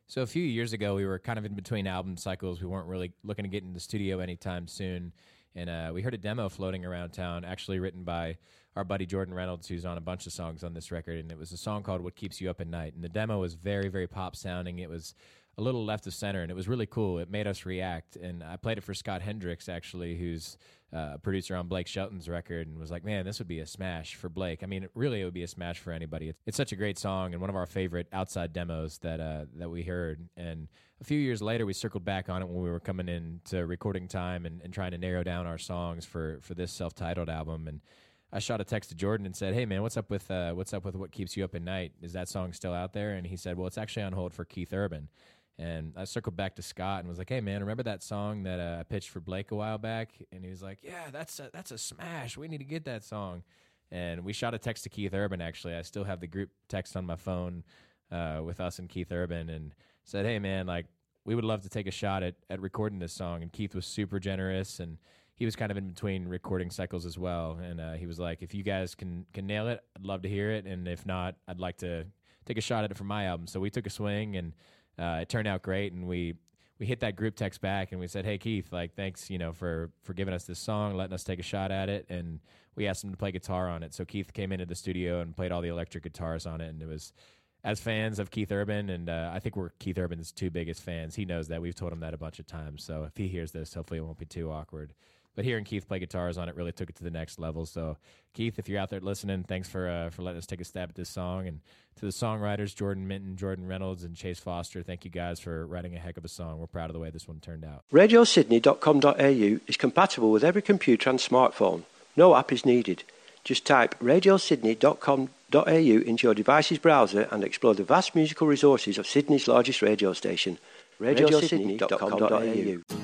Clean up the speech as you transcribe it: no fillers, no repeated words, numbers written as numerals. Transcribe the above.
So a few years ago, we were kind of in between album cycles. We weren't really looking to get in the studio anytime soon. And we heard a demo floating around town, actually written by our buddy Jordan Reynolds, who's on a bunch of songs on this record. And it was a song called What Keeps You Up at Night. And the demo was very, very pop sounding. It was a little left of center, and it was really cool. It made us react. And I played it for Scott Hendricks, actually, who's a producer on Blake Shelton's record, and was like, man, this would be a smash for Blake. I mean, it would be a smash for anybody. It's such a great song and one of our favorite outside demos that we heard. And a few years later, we circled back on it when we were coming into recording time and trying to narrow down our songs for this self-titled album. And I shot a text to Jordan and said, hey, man, what's up with What Keeps You Up at Night? Is that song still out there? And he said, well, it's actually on hold for Keith Urban. And I circled back to Scott and was like, hey, man, remember that song that I pitched for Blake a while back? And he was like, yeah, that's a smash. We need to get that song. And we shot a text to Keith Urban, actually. I still have the group text on my phone with us and Keith Urban, and said, hey, man, like, we would love to take a shot at recording this song. And Keith was super generous, and he was kind of in between recording cycles as well. And he was like, if you guys can nail it, I'd love to hear it. And if not, I'd like to take a shot at it for my album. So we took a swing, and it turned out great, and we hit that group text back, and we said, hey, Keith, like, thanks, for giving us this song, letting us take a shot at it, and we asked him to play guitar on it. So Keith came into the studio and played all the electric guitars on it, and it was, as fans of Keith Urban, and I think we're Keith Urban's two biggest fans. He knows that. We've told him that a bunch of times, so if he hears this, hopefully it won't be too awkward. But hearing Keith play guitars on it really took it to the next level. So, Keith, if you're out there listening, thanks for letting us take a stab at this song. And to the songwriters, Jordan Minton, Jordan Reynolds, and Chase Foster, thank you guys for writing a heck of a song. We're proud of the way this one turned out. RadioSydney.com.au is compatible with every computer and smartphone. No app is needed. Just type RadioSydney.com.au into your device's browser and explore the vast musical resources of Sydney's largest radio station. RadioSydney.com.au.